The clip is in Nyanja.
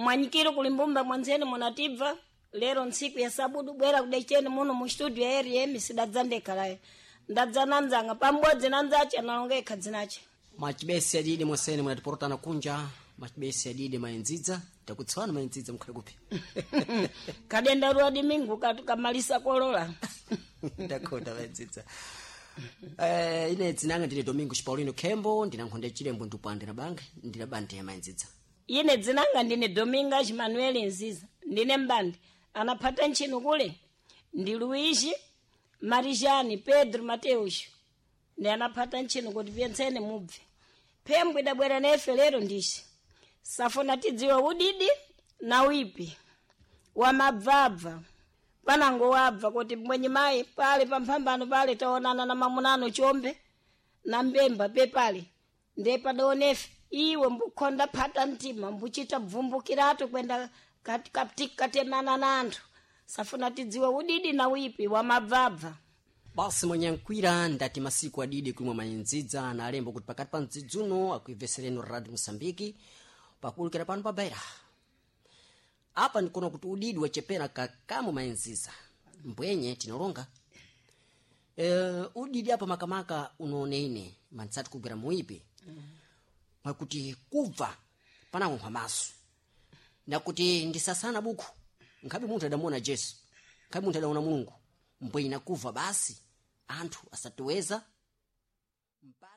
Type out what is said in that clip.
mwanyikiro kulimbumba mwanzeni munatibva lero ntsiku ya sabudu bwera kudecheni muno mu studio ya RM sidadzandekalaye ndadzananzanga pambodzi nanzache analongeka dzinache machibesi adidi mwasene munatiporotana kunja machibesi adidi maenzidza takutswana maenzidza mkhale kupi kadenda ruadi mingu katukamalisa kolola ndakota maenzidza ine dzinanga ndine Domingo Paulino Kembo ndinankhonde chilembo ndupandira bange ndina bande ya maenzidza. Ine dzinanga ndine Domingo Manuel Nziza ndine mbande anapata nchino kule ndi Luigi Marijani Pedro Mateus ndi anapata nchino kuti vyensene mubve pembwe dabwera nefe lero ndishi safuna tidziwe udidi na wipi wa mabvabva panango wabva kuti mwenye mai pale pampambano pale taonana na mamunano chombe na mbemba pepale ndepa daonefe iwe mbukonda pata mtima mbuchita bvumbukirato kwenda katika temana na anthu safuna tidziwe udidi na wipi wa mabvabva. Basi mwenyankwira ndati masiku adidi kumwe maenzidza na alembo kuti pakati pa mdzidzuno akuivesereno Radio Mosambiki pakulikira pano pabaira apa ndikuona kuti udidi wachepera kakamu maenzidza mbwenye tinolonga udidi apa makamaka unoneine mansati kugwera muipi mwakuti kubva panango hamaso nakuti ndisasana buku nkhabe munthu adamuona Yesu nkhabe munthu adaona Mulungu mbwena kuva basi anthu asatiweza